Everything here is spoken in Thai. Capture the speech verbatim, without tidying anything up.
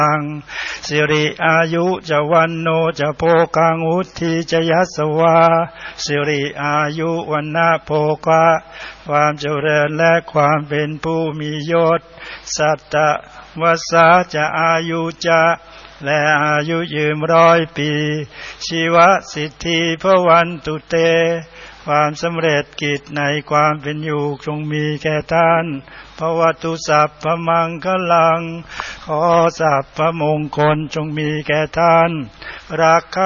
สิริอายุจะวันโนจะโภกังอุทธิจะยัสสวาสิริอายุวันนะโภคะความเจริญและความเป็นผู้มียศสัตตวัสสะจะอายุจะและอายุยืนร้อยปีชีวสิทธิภวันตุเตความสำเร็จกิจในความเป็นอยู่จงมีแก่ท่านภวตุสัพพมังคลังขอสัพพมงคลจงมีแก่ท่านรัก